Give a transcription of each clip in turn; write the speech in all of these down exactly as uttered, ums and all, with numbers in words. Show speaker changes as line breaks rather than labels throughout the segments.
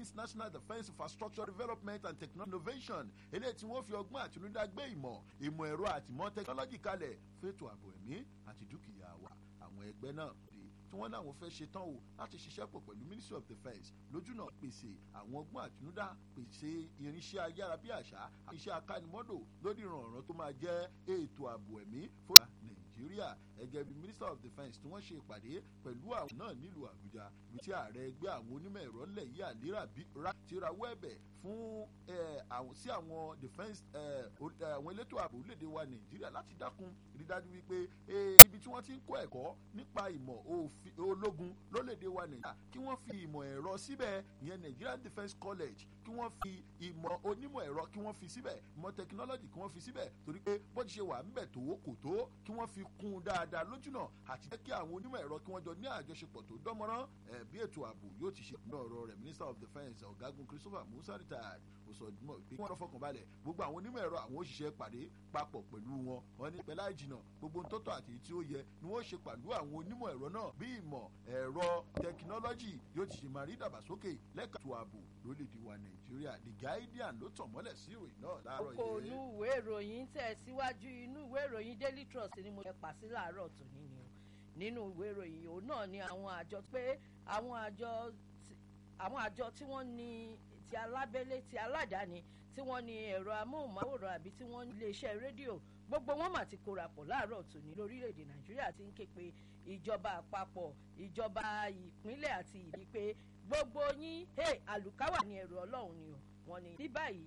is National Defence Infrastructure Development and Technology Innovation eléyìí tí wọ́n fi ọgbọ́n àtinúdá gbé ìmọ̀ ìmọ̀ ẹ̀rọ àtìmọ́ tẹkinọ́lọ́jì kalẹ̀ fẹ́tò ààbò ẹ̀mí àti dúkìá wa àwọn ẹgbẹ́ náà tí wọ́n láwọn fẹ́ ṣe tán o láti ṣiṣẹ́ pọ̀ pẹ̀lú Ministry of Defence lójúnà pèsè àwọn ọgbọ́n àtinúdá pèsè irinṣẹ́ ayárabíàṣá iṣẹ́ akánimọ́dò lórí ìrànràn tó máa jẹ́ ètò ààbò ẹ̀mí fún Nàìjíríà ẹgẹ́ bí Minister of Defence tí wọ́n ṣe ìpàdé pẹ̀lú àwọn náà nílùú Àbújá ibi tí ààrẹ ẹgbẹ́ àwọn onímọ̀ ẹ̀rọ ńlẹ̀ yìí àlérà ti rawọ́ ẹ̀bẹ̀ fún sí àwọn defence àwọn elétò ààbò orílẹ̀-èdè wa Nàìjíríà láti dákun rí dájú wípé ibi tí wọ́n ti ń kọ́ ẹ̀kọ́ nípa ìmọ̀ ológun lórílẹ̀-èdè wa Nàìjíríà kí wọ́n fi ìmọ̀ ẹ̀rọ síbẹ̀ ìyẹn Nigerian Defence College kí wọ́n fi ìmọ̀ onímọ̀ ẹ̀rọ kí wọ́n fi síbẹ̀ ìmọ̀ technology kí wọ́n fi síbẹ̀ torí pé bó ti ṣe wà ńbẹ̀ tó kò tó kí wọ́n fi kún un dáadáa lójúnà àti jẹ́ kí àwọn onímọ̀ ẹ̀rọ kí wọ́n jọ ní àjọṣepọ̀ tó dánmọ́rán bí ètò ààbò yóò ti ṣe ní ọ̀rọ̀ rẹ̀ Minister of Defence ọ̀gágun Christopher Musa retired ó sọ mọ́ pé wọ́n fọkàn balẹ̀ gbogbo àwọn onímọ̀ ẹ̀rọ àwọn òṣìṣẹ́ pàdé papọ̀ pẹ̀lú wọn wọn ní pẹ̀lú àìjìnà gbogbo ń tọ́tọ̀ àti tí ó yẹ ni wọ́n ṣe pẹ̀lú àwọn onímọ̀ ẹ̀rọ náà bí ìmọ̀ ẹ̀rọ tẹkinọ́lọ́jì yóò ti ṣe máa rí ìdàgbàsókè lẹ́ka ètò ààbò lórílẹ̀‐èdè wa Nàìjíríà The Guardian ló tàn mọ́lẹ̀ sí ìròyìn náà láàárọ̀ yìí.
oko inú ìwé ìròyìn tẹ̀ síwájú inú ìwé ìròyìn Daily Trust ni mo ṣe pa sí láàárọ̀ tòní ni o nínú ìwé ìròyìn òun náà ni àwọn àjọ pé àwọn àjọ àwọn àjọ tí wọ́n ní ti alábẹ́lé ti aládàáni tí wọ́n ní ẹ̀rọ amóhùnmáwòrán àbí tí wọ́n ní iléeṣẹ́ rédíò gbogbo wọn mà ti kórapọ̀ láàárọ̀ tòní lórílẹ̀‐èdè Nàìjíríà ti ń ké pe ìjọba àpapọ̀ ìjọba ìpínlẹ̀ àti ìlú pé gbogbo yín àlùkáwà ní ẹ̀rọ Ọlọ́run ni o wọ́n ní ní báyìí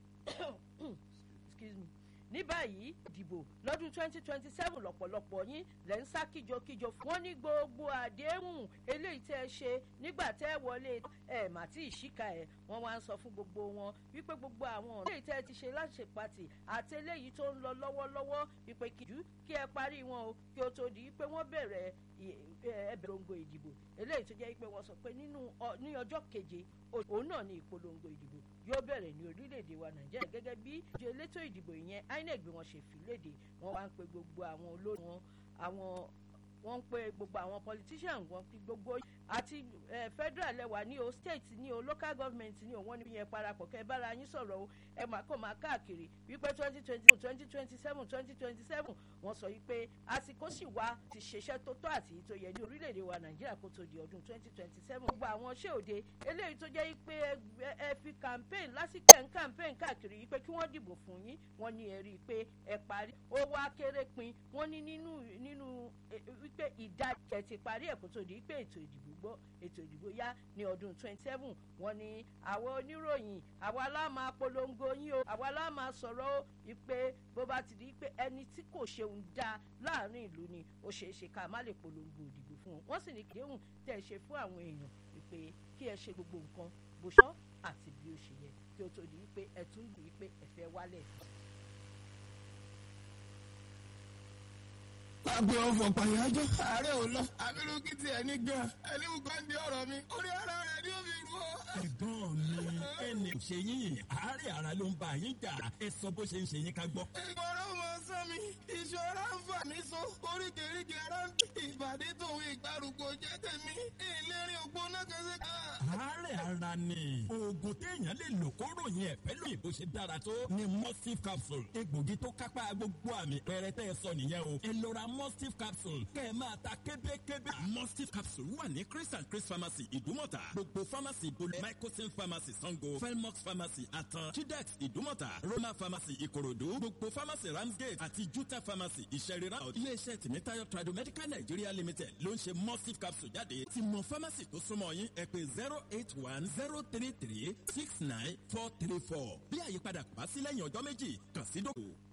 excuse me ní báyìí ìdìbò lọ́dún twenty twenty seven lọ́pọ̀lọpọ̀ yín lẹ́ ń sá kíjokíjo fún wọn ní gbogbo àdéhùn eléyìí tẹ́ ẹ ṣe nígbà tẹ́ ẹ wọlé ẹ̀ mà tí ì ṣíkà ẹ̀ wọ́n wá ń sọ fún gbogbo wọn wípé gbogbo àwọn ọ̀rọ̀ eléyìí tẹ́ ẹ ti ṣe láti ṣe pàtì àti eléyìí tó ń lọ lọ́wọ́lọ́wọ́ wípé kìjú kí ẹ parí wọn o kí o tó di pé wọ́n bẹ̀rẹ̀ ẹ̀bẹ̀rọ̀ǹgò ìdìbò eléyìí tó jẹ́ pé wọ́n sọ pé nínú ní ọjọ́ keje òun náà ni ìpolongo ìdìbò yóò bẹ̀rẹ̀ ní orílẹ̀-èdè wa Nàìjíríà gẹ́gẹ́ bí ìjọ elétò ìdìbò ìyẹn I N E C bí wọ́n ṣe fi léde wọ́n wá ń pe gbogbo àwọn olórí wọn àwọn wọ́n ń pe gbogbo àwọn politician wọn fi gbogbo àti federal lẹ́wà ní o state ní o local government ní o wọ́n ní yẹn parapọ̀ kẹ́ ẹ bára yín sọ̀rọ̀ o ẹ máa kọ́ máa káàkiri wípé twenty twenty twenty twenty seven twenty twenty seven wọ́n sọ wípé àsìkò sì wá ti ṣiṣẹ́ tó tọ́ àti tó yẹ ní orílẹ̀-èdè wa Nàìjíríà kó tó di ọdún twenty twenty seven gbogbo àwọn ṣé òde eléyìí tó jẹ́ pé ẹ fi campaign lásìkò ẹ̀ ń campaign káàkiri yìí pé kí wọ́n dìbò fún yín wọ́n ní ẹ rí i pé ẹ parí ó wá kéré pin wọ́n ní nínú nínú wípé ìdajì ẹ̀ ti parí ẹ̀ kó tó di pé ètò ìdìbò gbọ́ ètò ìdìbò yá ní ọdún twenty seven wọ́n ní àwọn oníròyìn àwa la máa polongo yín o àwa la máa sọ̀rọ̀ o pé bó bá ti di pé ẹni tí kò ṣeun dá láàrin ìlú ni ó ṣeé ṣe ká má lè polongo ìdìbò fún wọn wọ́n sì ní kéhùn tẹ̀ ẹ ṣe fún àwọn èèyàn pé kí ẹ ṣe gbogbo nǹkan bó ṣọ́ àti bí ó ṣe yẹ kí ó tó di pé ẹ tún di pé ẹ fẹ́ wálẹ̀.
Lábẹ́ ọ̀fọ̀ pàyájọ́, ààrẹ ò lọ. Abirùkí ti ẹni gan. Ẹni nǹkan di ọ̀rọ̀ mi. Orí ara rẹ̀ ni ó fi rú ọ.
Ẹ̀gbọ́n mi, ẹni ṣe yín, àárẹ̀ ara ló ń bá yín jà. Ẹ sọ bó ṣe ń ṣe yín ká gbọ́.
Ìgbọ̀rọ̀ mọ sán mi, ìṣọ́ra ń fà mí so. Oríkèéríkèé ara ń bí. Ìbàdí tòun ìgbàrúgbó jẹ́ tèmi. Ìlérí ògbóná kẹsẹ̀ kan.
Àárẹ̀ ara ni. Oògùn téèyàn lè lò kó ròyìn ẹ̀ pẹ̀lú ìbò ṣe dára tó ni Mustif capsule. Egbògi tó kápá gbogbo àmì pẹrẹtẹ ẹ sọ nìyẹn o. Ẹ lọ ra Mustif capsule kẹ́ ẹ máa ta kébékébé. Mustif capsule wà ní Chris and Chris pharmacy Ìdúmọ̀tà. Gbogbo pharmacy ìbólẹ̀ Mycosin pharmacy Sango, Felmox pharmacy Atan, Chidex Ìdúmọ̀tà, Roma pharmacy Ìkòròdú, gbogbo pharmacy Ramsgate àti Juta pharmacy Ìṣẹ̀rira. Ilé-iṣẹ́ Tìmítayọ̀ Tradomedical Nigeria Limited ló ń ṣe Mustif capsule jáde. Ti mọ pharmacy tó súnmọ́ yín ẹ pè zero eight one zero three three six nine four three four. Bí àyípadà kò bá sí lẹ́yìn ọjọ́ méjì, kàn sí dókítà.